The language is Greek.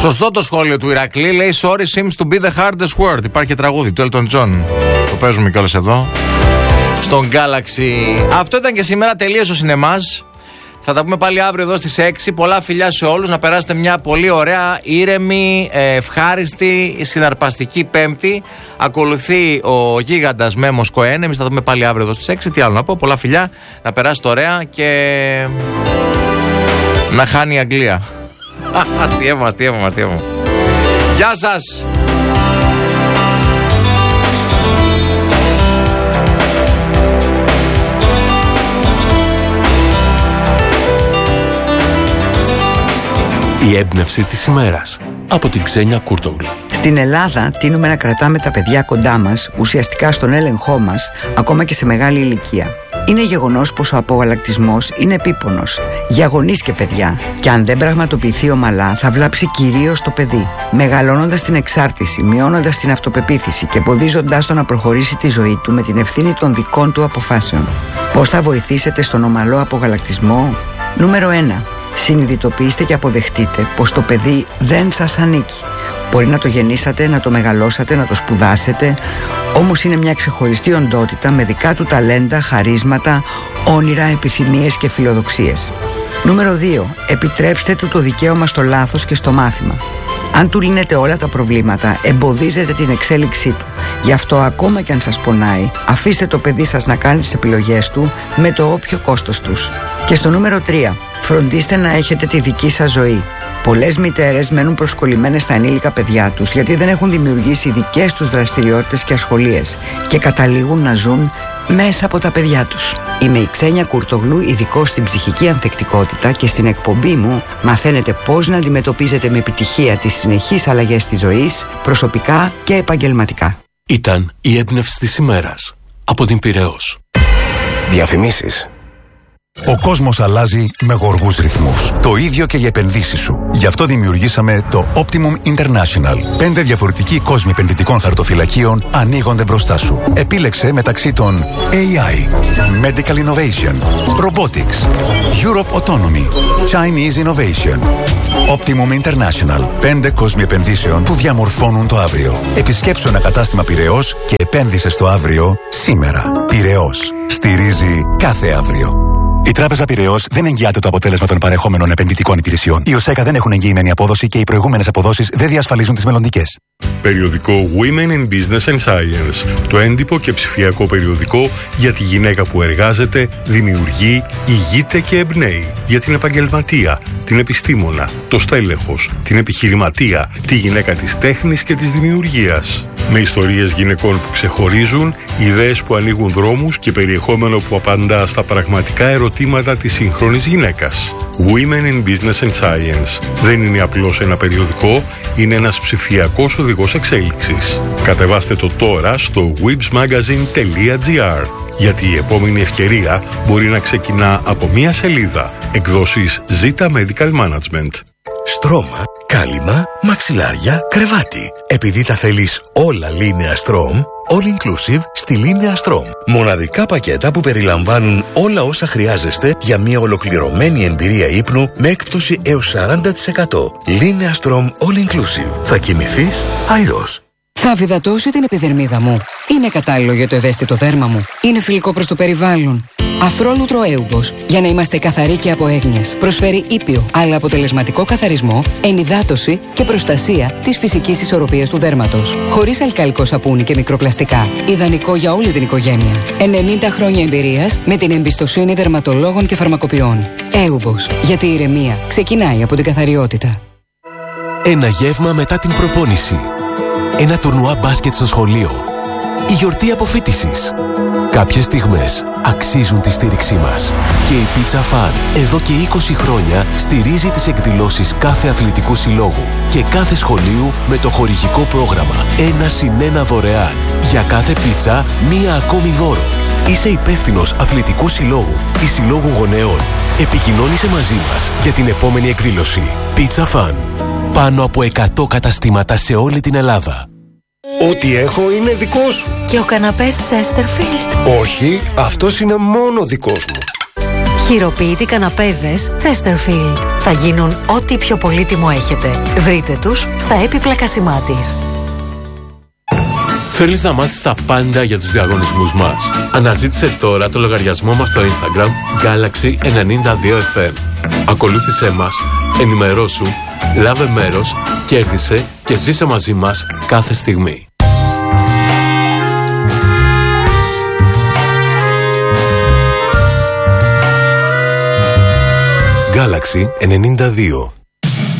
Σωστό το σχόλιο του Ηρακλή. Λέει sorry seems to be the hardest word. Υπάρχει τραγούδι του Elton John. Το παίζουμε κιόλας εδώ στον Galaxy. Αυτό ήταν και σήμερα. Τελείωσε ο σινεμάζ. Θα τα πούμε πάλι αύριο εδώ στις 6. Πολλά φιλιά σε όλους. Να περάσετε μια πολύ ωραία, ήρεμη, ευχάριστη, συναρπαστική Πέμπτη. Ακολουθεί ο γίγαντας Μέμος Κοέν. Εμείς θα τα πούμε πάλι αύριο εδώ στις 6. Τι άλλο να πω. Πολλά φιλιά. Να περάσετε ωραία και να χάνει η Αγγλία. Αστείευμα. Γεια σας. Η έμπνευση της ημέρας από την Ξένια Κούρτογλου. Στην Ελλάδα τείνουμε να κρατάμε τα παιδιά κοντά μας, ουσιαστικά στον έλεγχό μας, ακόμα και σε μεγάλη ηλικία. Είναι γεγονός πως ο απογαλακτισμός είναι επίπονος για γονείς και παιδιά, και αν δεν πραγματοποιηθεί ομαλά θα βλάψει κυρίως το παιδί, μεγαλώνοντας την εξάρτηση, μειώνοντας την αυτοπεποίθηση και εμποδίζοντάς το να προχωρήσει τη ζωή του με την ευθύνη των δικών του αποφάσεων. Πώς θα βοηθήσετε στον ομαλό απογαλακτισμό? Νούμερο 1. Συνειδητοποιήστε και αποδεχτείτε πως το παιδί δεν σας ανήκει. Μπορεί να το γεννήσατε, να το μεγαλώσατε, να το σπουδάσετε, όμως είναι μια ξεχωριστή οντότητα με δικά του ταλέντα, χαρίσματα, όνειρα, επιθυμίες και φιλοδοξίες. Νούμερο 2. Επιτρέψτε του το δικαίωμα στο λάθος και στο μάθημα. Αν του λύνετε όλα τα προβλήματα, εμποδίζετε την εξέλιξή του. Γι' αυτό, ακόμα και αν σας πονάει, αφήστε το παιδί σας να κάνει τις επιλογές του με το όποιο κόστος τους. Και στο νούμερο 3. Φροντίστε να έχετε τη δική σας ζωή. Πολλές μητέρες μένουν προσκολλημένες στα ενήλικα παιδιά τους γιατί δεν έχουν δημιουργήσει δικές τους δραστηριότητες και ασχολίες και καταλήγουν να ζουν μέσα από τα παιδιά τους. Είμαι η Ξένια Κουρτογλού, ειδικός στην ψυχική ανθεκτικότητα, και στην εκπομπή μου μαθαίνετε πώς να αντιμετωπίζετε με επιτυχία τις συνεχείς αλλαγές της ζωής, προσωπικά και επαγγελματικά. Ήταν η έμπνευση της ημέρας από την Πειραιώς. Διαφημίσεις. Ο κόσμος αλλάζει με γοργούς ρυθμούς. Το ίδιο και για επενδύσεις σου. Γι' αυτό δημιουργήσαμε το Optimum International. 5 διαφορετικοί κόσμοι επενδυτικών χαρτοφυλακίων ανοίγονται μπροστά σου. Επίλεξε μεταξύ των AI, Medical Innovation, Robotics, Europe Autonomy, Chinese Innovation. Optimum International. 5 κόσμοι επενδύσεων που διαμορφώνουν το αύριο. Επισκέψου ένα κατάστημα Πειραιώς και επένδυσε στο αύριο σήμερα. Πειραιώς. Στηρίζει κάθε αύριο. Η Τράπεζα Πειραιώς δεν εγγυάται το αποτέλεσμα των παρεχόμενων επενδυτικών υπηρεσιών. Οι ΟΣΕΚΑ δεν έχουν εγγυημένη απόδοση και οι προηγούμενες αποδόσεις δεν διασφαλίζουν τις μελλοντικές. Περιοδικό Women in Business and Science. Το έντυπο και ψηφιακό περιοδικό για τη γυναίκα που εργάζεται, δημιουργεί, ηγείται και εμπνέει. Για την επαγγελματία, την επιστήμονα, το στέλεχος, την επιχειρηματία, τη γυναίκα της τέχνης και της δημιουργίας. Με ιστορίες γυναικών που ξεχωρίζουν, ιδέες που ανοίγουν δρόμους και περιεχόμενο που απαντά στα πραγματικά ερωτήματα της σύγχρονης γυναίκας. Women in Business and Science. Δεν είναι απλώς ένα περιοδικό, είναι ένας ψηφιακός οδηγός εξέλιξης. Κατεβάστε το τώρα στο websmagazine.gr, γιατί η επόμενη ευκαιρία μπορεί να ξεκινά από μία σελίδα. Εκδόσεις Zeta Medical Management. Στρώμα, κάλυμα, μαξιλάρια, κρεβάτι. Επειδή τα θέλεις όλα Linea Strom, all inclusive στη Linea Strom. Μοναδικά πακέτα που περιλαμβάνουν όλα όσα χρειάζεστε για μια ολοκληρωμένη εμπειρία ύπνου με έκπτωση έως 40%. Linea Strom all inclusive. Θα κοιμηθείς αλλιώς. Θα βιδατώσω την επιδερμίδα μου. Είναι κατάλληλο για το ευαίσθητο δέρμα μου. Είναι φιλικό προς το περιβάλλον. Αφρόλουτρο Έουμπος, για να είμαστε καθαροί και από έγνοιες. Προσφέρει ήπιο, αλλά αποτελεσματικό καθαρισμό, ενυδάτωση και προστασία της φυσικής ισορροπίας του δέρματος. Χωρίς αλκαλικό σαπούνι και μικροπλαστικά. Ιδανικό για όλη την οικογένεια. 90 χρόνια εμπειρίας με την εμπιστοσύνη δερματολόγων και φαρμακοποιών. Έουμπος, γιατί η ηρεμία ξεκινάει από την καθαριότητα. Ένα γεύμα μετά την προπόνηση. Ένα τουρνουά μπάσκετ στο σχολείο. Η γιορτή αποφοίτησης. Κάποιες στιγμές αξίζουν τη στήριξή μας. Και η Pizza Fun εδώ και 20 χρόνια στηρίζει τις εκδηλώσεις κάθε αθλητικού συλλόγου και κάθε σχολείου με το χορηγικό πρόγραμμα 1+1 δωρεάν. Για κάθε πίτσα, μία ακόμη δώρο. Είσαι υπεύθυνος αθλητικού συλλόγου ή συλλόγου γονέων. Επικοινώνησε μαζί μας για την επόμενη εκδήλωση. Pizza Fun. Πάνω από 100 καταστήματα σε όλη την Ελλάδα. Ό,τι έχω είναι δικό σου. Και ο καναπές Chesterfield? Όχι, αυτός είναι μόνο δικός μου. Χειροποίητοι καναπέδες Chesterfield. Θα γίνουν ό,τι πιο πολύτιμο έχετε. Βρείτε τους στα έπιπλα Κασιμάτης. Θέλεις να μάθεις τα πάντα για τους διαγωνισμούς μας? Αναζήτησε τώρα το λογαριασμό μας στο Instagram Galaxy92FM. Ακολούθησέ μας, ενημερώσου, λάβε μέρος, κέρδισε και ζήσε μαζί μας κάθε στιγμή. Galaxy 92.